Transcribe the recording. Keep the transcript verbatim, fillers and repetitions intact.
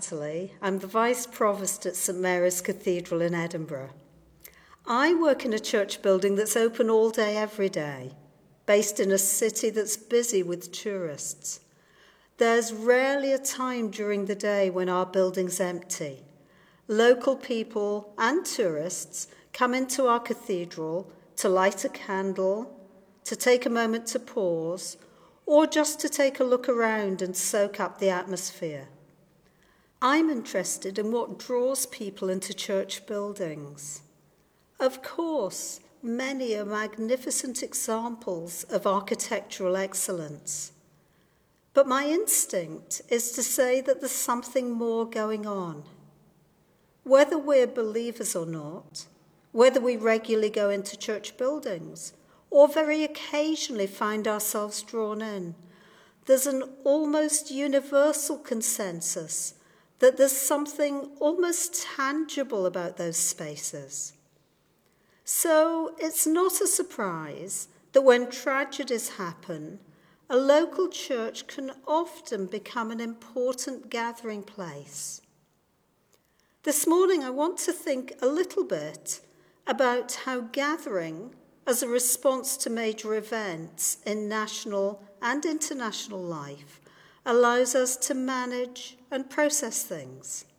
Natalie. I'm the Vice Provost at St Mary's Cathedral in Edinburgh. I work in a church building that's open all day, every day, based in a city that's busy with tourists. There's rarely a time during the day when our building's empty. Local people and tourists come into our cathedral to light a candle, to take a moment to pause, or just to take a look around and soak up the atmosphere. I'm interested in what draws people into church buildings. Of course, many are magnificent examples of architectural excellence. But my instinct is to say that there's something more going on. Whether we're believers or not, whether we regularly go into church buildings, or very occasionally find ourselves drawn in, there's an almost universal consensus that there's something almost tangible about those spaces. So it's not a surprise that when tragedies happen, a local church can often become an important gathering place. This morning I want to think a little bit about how gathering as a response to major events in national and international life allows us to manage and process things.